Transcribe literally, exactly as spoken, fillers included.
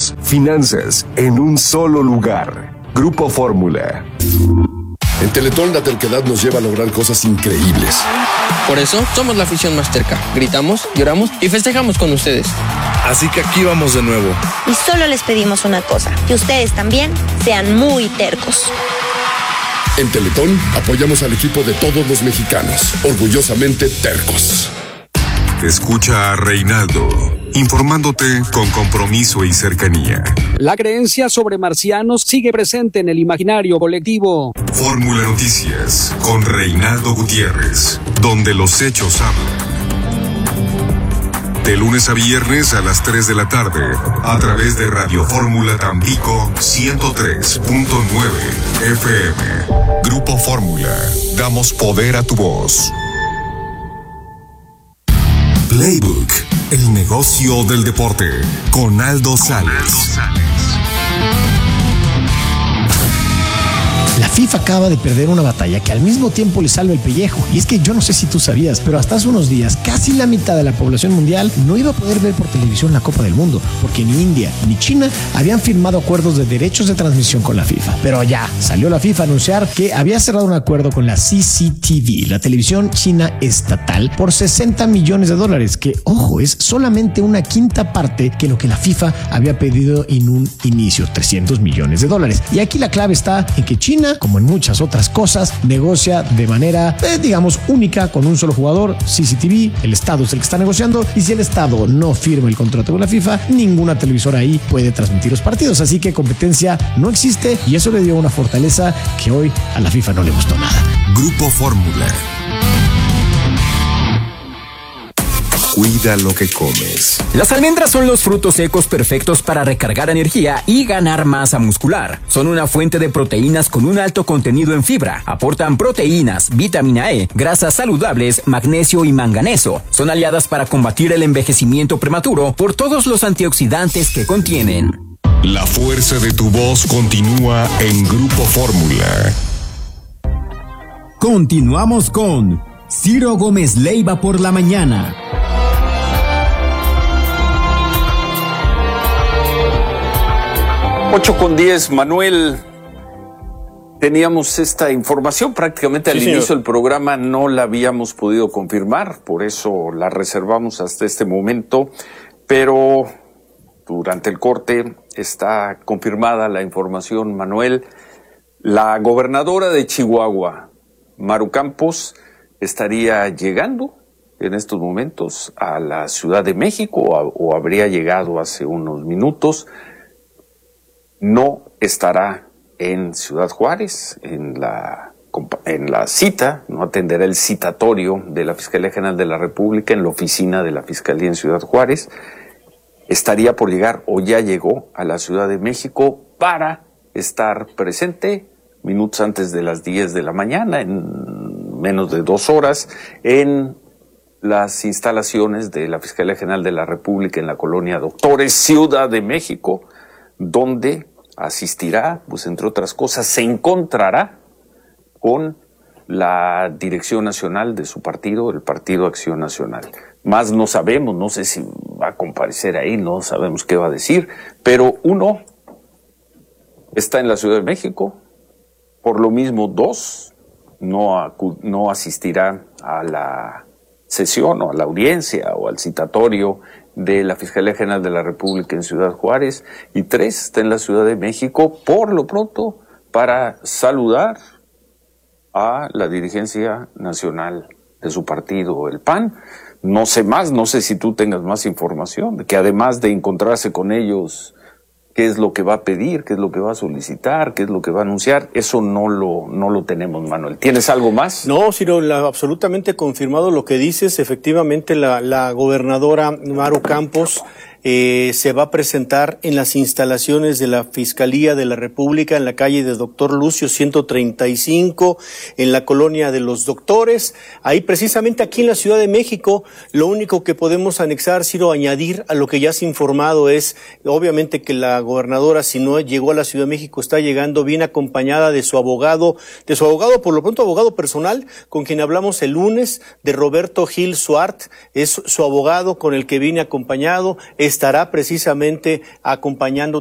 negocios, finanzas, en un solo lugar. Grupo Fórmula. En Teletón la terquedad nos lleva a lograr cosas increíbles. Por eso somos la afición más terca. Gritamos, lloramos y festejamos con ustedes. Así que aquí vamos de nuevo. Y solo les pedimos una cosa, que ustedes también sean muy tercos. En Teletón apoyamos al equipo de todos los mexicanos, orgullosamente tercos. Escucha a Reinaldo, informándote con compromiso y cercanía. La creencia sobre marcianos sigue presente en el imaginario colectivo. Fórmula Noticias, con Reinaldo Gutiérrez, donde los hechos hablan. De lunes a viernes a las tres de la tarde, a través de Radio Fórmula Tampico ciento tres punto nueve F M. Grupo Fórmula, damos poder a tu voz. Playbook, el negocio del deporte, con Aldo Sales. La FIFA acaba de perder una batalla que al mismo tiempo le salva el pellejo. Y es que yo no sé si tú sabías, pero hasta hace unos días casi la mitad de la población mundial no iba a poder ver por televisión la Copa del Mundo, porque ni India ni China habían firmado acuerdos de derechos de transmisión con la FIFA. Pero ya salió la FIFA a anunciar que había cerrado un acuerdo con la C C T V, la televisión china estatal, por sesenta millones de dólares, que, ojo, es solamente una quinta parte que lo que la FIFA había pedido en un inicio, trescientos millones de dólares. Y aquí la clave está en que China, como en muchas otras cosas, negocia de manera, eh, digamos, única con un solo jugador, C C T V. El Estado es el que está negociando, y si el Estado no firma el contrato con la FIFA, ninguna televisora ahí puede transmitir los partidos. Así que competencia no existe, y eso le dio una fortaleza que hoy a la FIFA no le gustó nada. Grupo Fórmula. Cuida lo que comes. Las almendras son los frutos secos perfectos para recargar energía y ganar masa muscular. Son una fuente de proteínas con un alto contenido en fibra. Aportan proteínas, vitamina E, grasas saludables, magnesio y manganeso. Son aliadas para combatir el envejecimiento prematuro por todos los antioxidantes que contienen. La fuerza de tu voz continúa en Grupo Fórmula. Continuamos con Ciro Gómez Leiva por la mañana. ocho con diez, Manuel, teníamos esta información prácticamente al sí, inicio señor. del programa, no la habíamos podido confirmar, por eso la reservamos hasta este momento, pero durante el corte está confirmada la información, Manuel. La gobernadora de Chihuahua, Maru Campos, estaría llegando en estos momentos a la Ciudad de México, o, o habría llegado hace unos minutos. No estará en Ciudad Juárez, en la, en la cita, no atenderá el citatorio de la Fiscalía General de la República en la oficina de la Fiscalía en Ciudad Juárez. Estaría por llegar, o ya llegó, a la Ciudad de México para estar presente minutos antes de las diez de la mañana, en menos de dos horas, en las instalaciones de la Fiscalía General de la República en la colonia Doctores, Ciudad de México, donde asistirá, pues entre otras cosas, se encontrará con la dirección nacional de su partido, el Partido Acción Nacional. Más no sabemos, no sé si va a comparecer ahí, no sabemos qué va a decir, pero uno está en la Ciudad de México, por lo mismo dos no, acu- no asistirá a la sesión o a la audiencia o al citatorio de la Fiscalía General de la República en Ciudad Juárez, y tres está en la Ciudad de México, por lo pronto, para saludar a la dirigencia nacional de su partido, el P A N. No sé más, no sé si tú tengas más información, de que además de encontrarse con ellos, qué es lo que va a pedir, qué es lo que va a solicitar, qué es lo que va a anunciar, eso no lo, no lo tenemos, Manuel. ¿Tienes algo más? No, Ciro, la, absolutamente confirmado lo que dices. Efectivamente, la, la gobernadora Maru Campos eh, se va a presentar en las instalaciones de la Fiscalía de la República en la calle de Doctor Lucio ciento treinta y cinco, en la colonia de los Doctores. Ahí precisamente aquí en la Ciudad de México, lo único que podemos anexar, Ciro, añadir a lo que ya se ha informado es, obviamente, que la gobernadora, si no llegó a la Ciudad de México, está llegando bien acompañada de su abogado, de su abogado, por lo pronto abogado personal, con quien hablamos el lunes, de Roberto Gil Suart, es su abogado con el que viene acompañado, estará precisamente acompañando